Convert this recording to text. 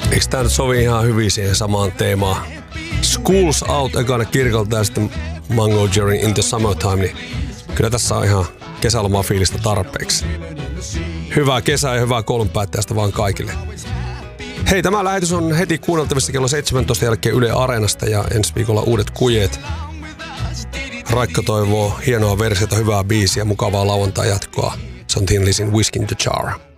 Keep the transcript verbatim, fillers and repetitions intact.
Eikö tää nyt sovi ihan hyvin siihen samaan teemaan? Schools Out ekana kirkolta ja sitten Mango Jerry In The Summertime, niin kyllä tässä on ihan kesälomaa fiilistä tarpeeksi. Hyvää kesää ja hyvää koulunpäättäjästä vaan kaikille. Hei, tämä lähetys on heti kuunneltavissa kello seitsemäntoista jälkeen Yle Areenasta ja ensi viikolla uudet kujeet. Raikka toivoo hienoa versiota, hyvää biisiä, mukavaa lauantai jatkoa. Se on Thin Lizzy Whiskey in the Jar.